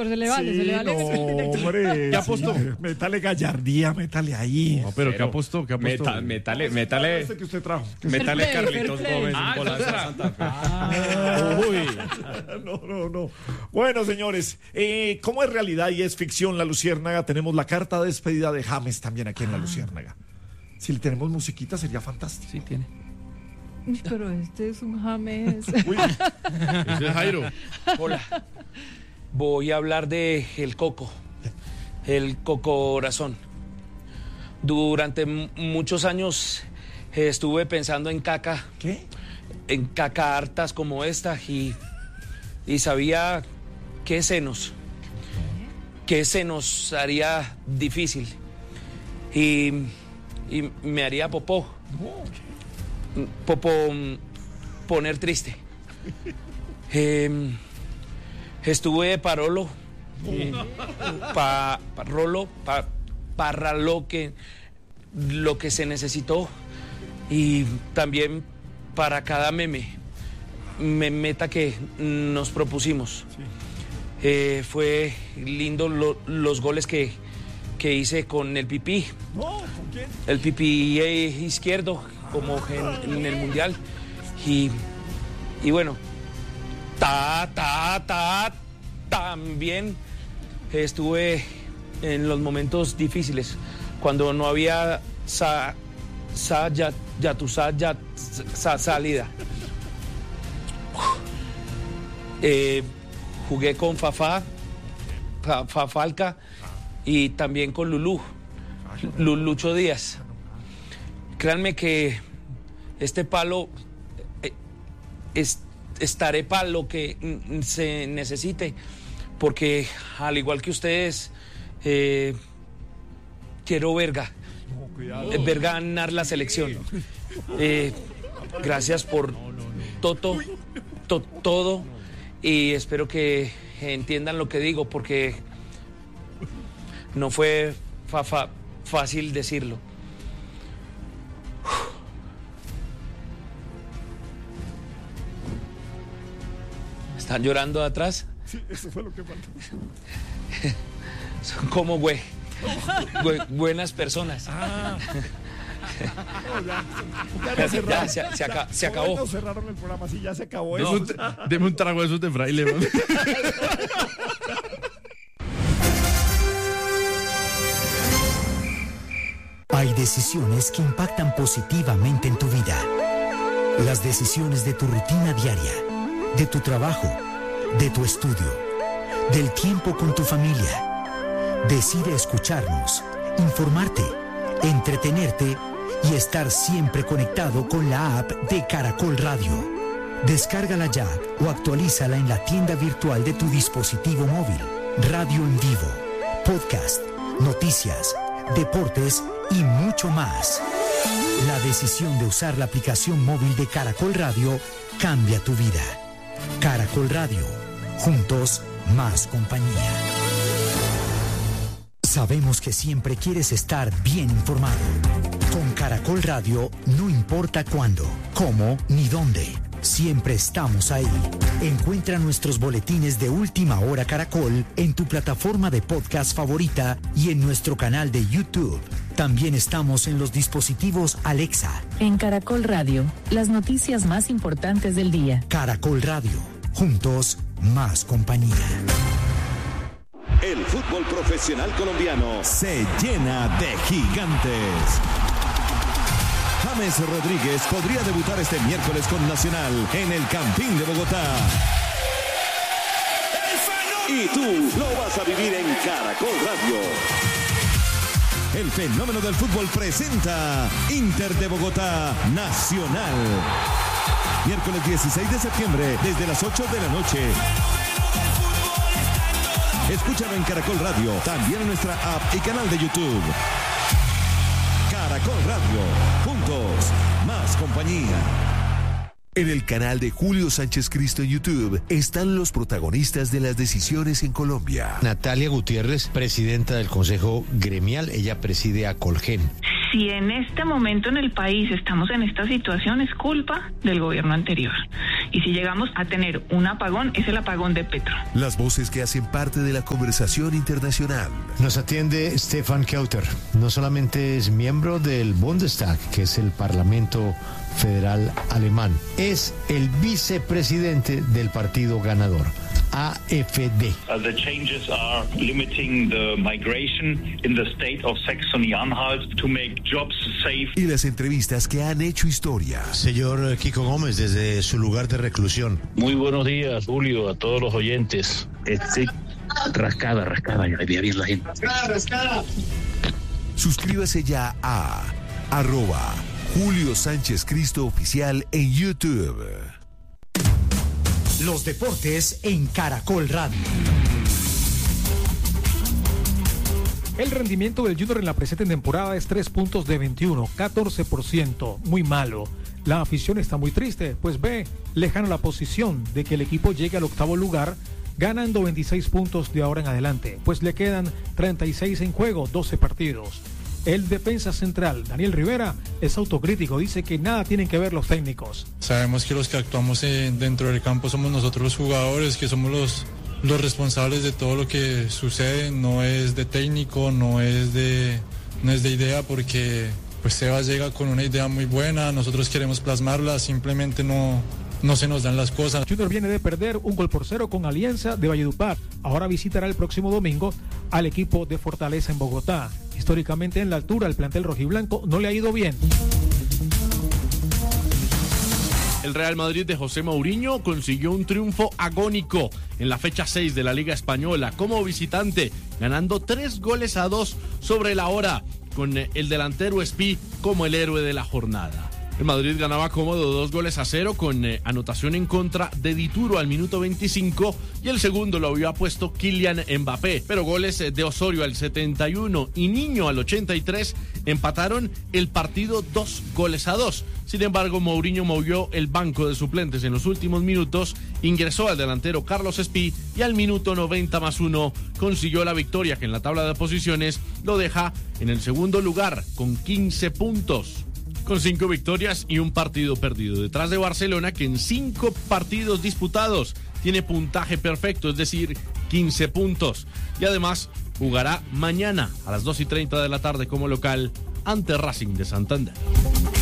director, se le vale. No, hombre, ¿Qué apostó? Métale gallardía, métale ahí. No, pero ¿qué apostó? Métale Este que usted trajo. Métale Fair play, Carlitos fair play. Gómez en Bolas de Santa Fe. Uy. No. Bueno, señores, ¿cómo es realidad y es ficción La Luciérnaga? Tenemos la carta de despedida de James también aquí en La Luciérnaga. Si le tenemos musiquita sería fantástico. Sí, tiene. Pero este es un James. Uy, Ese es Jairo. Hola, voy a hablar de el corazón. Durante muchos años estuve pensando en caca, ¿qué? en caca hartas como esta y sabía que se nos haría difícil y me haría popó poner triste. Estuve parolo para lo que se necesitó y también para cada meta que nos propusimos. Fue lindo los goles que hice con el pipí. No, ¿con quién? El pipí izquierdo, como en el Mundial. Y bueno, también estuve en los momentos difíciles, cuando no había salida. Jugué con Falca y también con Lucho Díaz. Créanme que este palo estaré para lo que se necesite, porque al igual que ustedes, quiero ver ganar la selección. Gracias por todo y espero que entiendan lo que digo, porque no fue fácil decirlo. ¿Están llorando de atrás? Sí, eso fue lo que faltó. Son como buenas personas. Se acabó. No, cerraron el programa, sí, ya se acabó. Deme un trago de esos de fraile. ¿No? Hay decisiones que impactan positivamente en tu vida. Las decisiones de tu rutina diaria, de tu trabajo, de tu estudio, del tiempo con tu familia. Decide escucharnos, informarte, entretenerte y estar siempre conectado con la app de Caracol Radio. Descárgala ya o actualízala en la tienda virtual de tu dispositivo móvil. Radio en vivo, podcast, noticias, deportes y mucho más. La decisión de usar la aplicación móvil de Caracol Radio cambia tu vida. Caracol Radio, juntos más compañía. Sabemos que siempre quieres estar bien informado. Con Caracol Radio no importa cuándo, cómo ni dónde. Siempre estamos ahí. Encuentra nuestros boletines de Última Hora Caracol en tu plataforma de podcast favorita y en nuestro canal de YouTube. También estamos en los dispositivos Alexa. En Caracol Radio, las noticias más importantes del día. Caracol Radio, juntos más compañía. El fútbol profesional colombiano se llena de gigantes. James Rodríguez podría debutar este miércoles con Nacional en el Campín de Bogotá. Y tú lo vas a vivir en Caracol Radio. El fenómeno del fútbol presenta Inter de Bogotá Nacional. Miércoles 16 de septiembre desde las 8 de la noche. Escúchalo en Caracol Radio, también en nuestra app y canal de YouTube. Caracol Radio, juntos, más compañía. En el canal de Julio Sánchez Cristo en YouTube están los protagonistas de las decisiones en Colombia. Natalia Gutiérrez, presidenta del Consejo Gremial, ella preside a Colgen. si en este momento en el país estamos en esta situación es culpa del gobierno anterior. Y si llegamos a tener un apagón, es el apagón de Petro. Las voces que hacen parte de la conversación internacional. Nos atiende Stefan Kauter. No solamente es miembro del Bundestag, que es el Parlamento Federal Alemán, es el vicepresidente del partido ganador, AfD. The changes are limiting the migration in the state of Saxony-Anhalt to make jobs safe. Y las entrevistas que han hecho historia. Señor Kiko Gómez, desde su lugar de reclusión. Muy buenos días, Julio, a todos los oyentes. Rascada, ya le vi bien la gente. Rascada. Suscríbase ya a @Julio Sánchez Cristo Oficial en YouTube. Los deportes en Caracol Radio. El rendimiento del Junior en la presente temporada es 3 puntos de 21, 14%, muy malo. La afición está muy triste, pues ve lejano la posición de que el equipo llegue al octavo lugar, ganando 26 puntos de ahora en adelante, pues le quedan 36 en juego, 12 partidos. El defensa central, Daniel Rivera, es autocrítico, dice que nada tienen que ver los técnicos. Sabemos que los que actuamos dentro del campo somos nosotros los jugadores, que somos los responsables de todo lo que sucede, no es de técnico, no es de idea, porque pues Sebas llega con una idea muy buena, nosotros queremos plasmarla, simplemente no se nos dan las cosas. Junior viene de perder 1-0 con Alianza de Valledupar. Ahora visitará el próximo domingo al equipo de Fortaleza en Bogotá. Históricamente en la altura el plantel rojiblanco no le ha ido bien. El Real Madrid de José Mourinho consiguió un triunfo agónico en la fecha 6 de la Liga Española como visitante, ganando 3-2 sobre la hora, con el delantero Espí como el héroe de la jornada. El Madrid ganaba cómodo 2-0 con anotación en contra de Dituro al minuto 25 y el segundo lo había puesto Kylian Mbappé, pero goles de Osorio al 71 y Niño al 83 empataron el partido 2-2. Sin embargo, Mourinho movió el banco de suplentes en los últimos minutos, ingresó al delantero Carlos Espí y al minuto 90+1 consiguió la victoria, que en la tabla de posiciones lo deja en el segundo lugar con 15 puntos. Con 5 victorias y un partido perdido, detrás de Barcelona, que en 5 partidos disputados tiene puntaje perfecto, es decir, 15 puntos. Y además jugará mañana a las 2:30 de la tarde como local ante Racing de Santander.